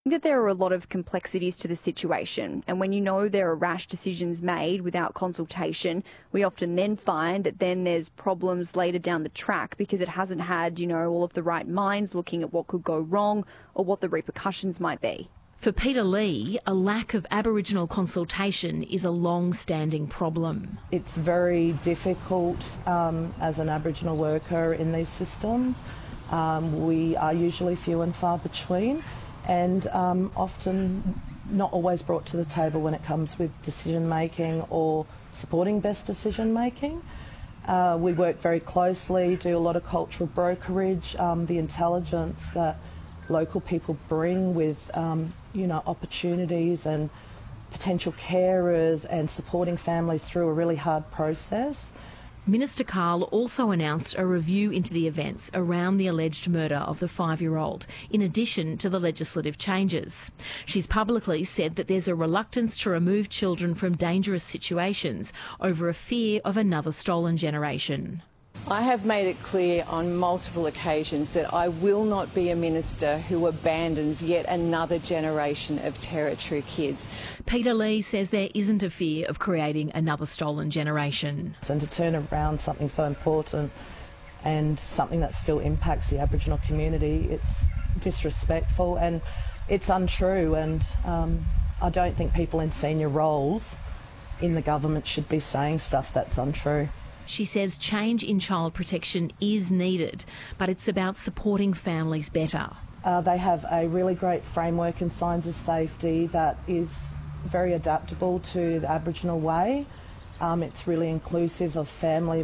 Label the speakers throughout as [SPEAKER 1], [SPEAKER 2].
[SPEAKER 1] think that there are a lot of complexities to the situation, and when you know there are rash decisions made without consultation, we often then find that then there's problems later down the track because it hasn't had, all of the right minds looking at what could go wrong or what the repercussions might be.
[SPEAKER 2] For Peter Lee, a lack of Aboriginal consultation is a long-standing problem.
[SPEAKER 3] It's very difficult as an Aboriginal worker in these systems. We are usually few and far between, and often not always brought to the table when it comes with decision making or supporting best decision making. We work very closely, do a lot of cultural brokerage, the intelligence that local people bring with opportunities and potential carers and supporting families through a really hard process.
[SPEAKER 2] Minister Karl also announced a review into the events around the alleged murder of the 5-year-old, in addition to the legislative changes. She's publicly said that there's a reluctance to remove children from dangerous situations over a fear of another stolen generation.
[SPEAKER 4] I have made it clear on multiple occasions that I will not be a minister who abandons yet another generation of Territory kids.
[SPEAKER 2] Peter Lee says there isn't a fear of creating another stolen generation.
[SPEAKER 3] And to turn around something so important and something that still impacts the Aboriginal community, it's disrespectful and it's untrue, and I don't think people in senior roles in the government should be saying stuff that's untrue.
[SPEAKER 2] She says change in child protection is needed, but it's about supporting families better.
[SPEAKER 3] They have a really great framework and signs of safety that is very adaptable to the Aboriginal way. It's really inclusive of family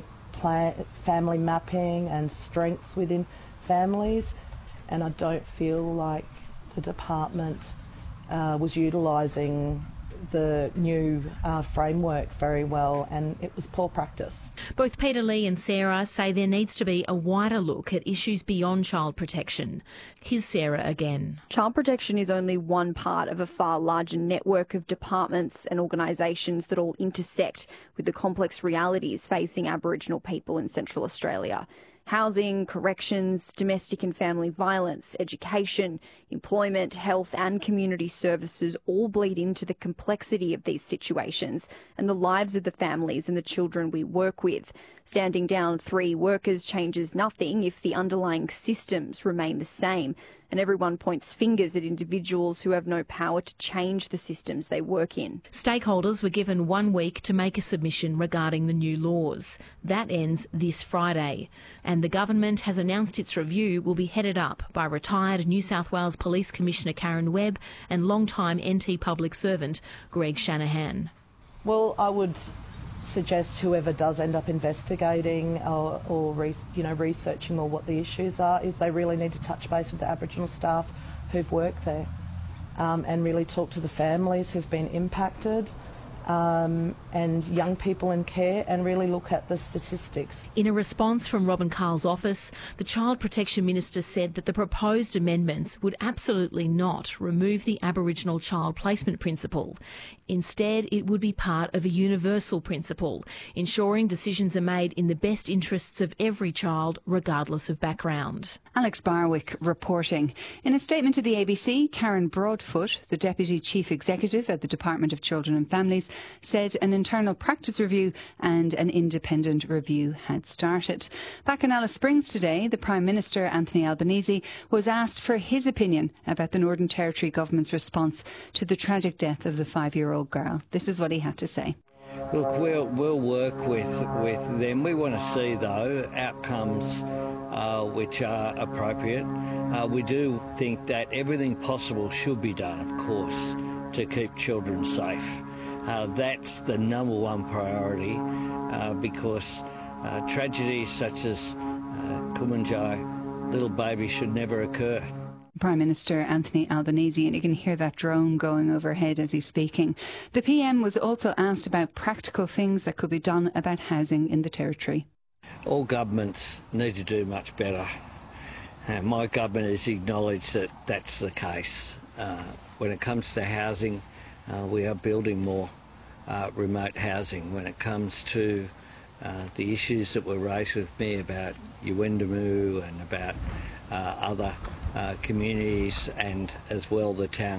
[SPEAKER 3] mapping and strengths within families, and I don't feel like the department was utilising the new framework very well, and it was poor practice.
[SPEAKER 2] Both Peter Lee and Sarah say there needs to be a wider look at issues beyond child protection. Here's Sarah again.
[SPEAKER 1] Child protection is only one part of a far larger network of departments and organisations that all intersect with the complex realities facing Aboriginal people in Central Australia. Housing, corrections, domestic and family violence, education, employment, health and community services all bleed into the complexity of these situations and the lives of the families and the children we work with. Standing down 3 workers changes nothing if the underlying systems remain the same, and everyone points fingers at individuals who have no power to change the systems they work in.
[SPEAKER 2] Stakeholders were given 1 week to make a submission regarding the new laws. That ends this Friday, and the government has announced its review will be headed up by retired New South Wales Police Commissioner Karen Webb and long-time NT public servant Greg Shanahan.
[SPEAKER 3] Well, I would suggest whoever does end up investigating or researching more what the issues are, is they really need to touch base with the Aboriginal staff who've worked there and really talk to the families who've been impacted and young people in care, and really look at the statistics.
[SPEAKER 2] In a response from Robin Karl's office, the Child Protection Minister said that the proposed amendments would absolutely not remove the Aboriginal child placement principle. Instead, it would be part of a universal principle, ensuring decisions are made in the best interests of every child, regardless of background.
[SPEAKER 5] Alex Barwick reporting. In a statement to the ABC, Karen Broadfoot, the Deputy Chief Executive at the Department of Children and Families, said an internal practice review and an independent review had started. Back in Alice Springs today, the Prime Minister, Anthony Albanese, was asked for his opinion about the Northern Territory Government's response to the tragic death of the 5-year-old girl. This is what he had to say.
[SPEAKER 6] Look, we'll work with them. We want to see, though, outcomes which are appropriate. We do think that everything possible should be done, of course, to keep children safe. That's the number one priority because tragedies such as Kumanjai, little baby, should never occur.
[SPEAKER 5] Prime Minister Anthony Albanese, and you can hear that drone going overhead as he's speaking. The PM was also asked about practical things that could be done about housing in the Territory.
[SPEAKER 6] All governments need to do much better. My government has acknowledged that that's the case. When it comes to housing, we are building more remote housing. When it comes to the issues that were raised with me about Yuendamu and about other communities and as well the town